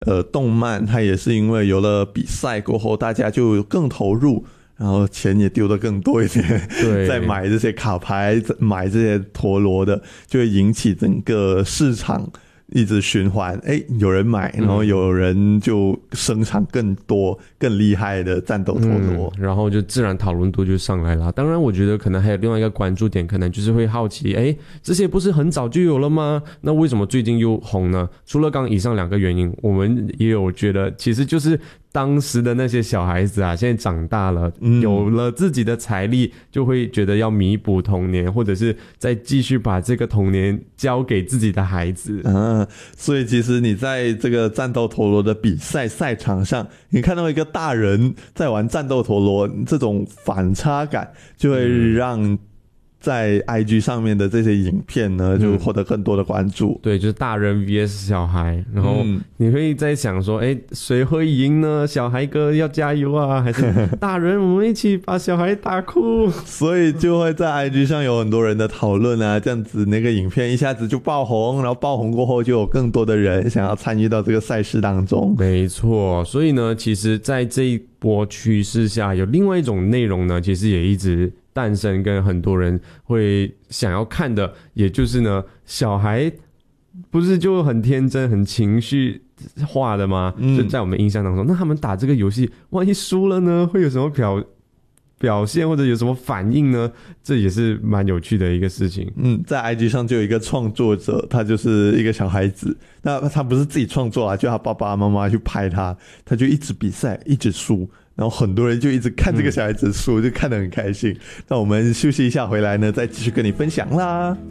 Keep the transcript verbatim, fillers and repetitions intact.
呃动漫它也是因为有了比赛过后，大家就更投入，然后钱也丢得更多一点， 对， 再买这些卡牌，买这些陀螺的，就会引起整个市场一直循环，哎，有人买，然后有人就生产更多更厉害的战斗陀螺、 嗯，然后就自然讨论度就上来了。当然我觉得可能还有另外一个关注点，可能就是会好奇，哎，这些不是很早就有了吗？那为什么最近又红呢？除了刚以上两个原因，我们也有觉得其实就是当时的那些小孩子啊，现在长大了、嗯、有了自己的财力，就会觉得要弥补童年，或者是再继续把这个童年交给自己的孩子。 嗯，所以其实你在这个战斗陀螺的比赛赛场上，你看到一个大人在玩战斗陀螺，这种反差感就会让在 I G 上面的这些影片呢，就获得更多的关注、嗯、 对，就是大人 V S 小孩，然后你会在想说，诶，谁会赢呢？小孩哥要加油啊，还是大人我们一起把小孩打哭？ 所以就会在 I G 上有很多人的讨论啊，这样子那个影片一下子就爆红，然后爆红过后就有更多的人想要参与到这个赛事当中。 没错，所以呢，其实在这一波趋势下，有另外一种内容呢，其实也一直诞生，跟很多人会想要看的，也就是呢，小孩不是就很天真、很情绪化的吗？嗯，就在我们印象当中，那他们打这个游戏，万一输了呢，会有什么表表现或者有什么反应呢？这也是蛮有趣的一个事情。 嗯，在 I G 上就有一个创作者，他就是一个小孩子，那他不是自己创作啊，就他爸爸妈妈去拍他，他就一直比赛，一直输。然后很多人就一直看这个小孩子输、嗯、就看得很开心。那我们休息一下回来呢，再继续跟你分享啦。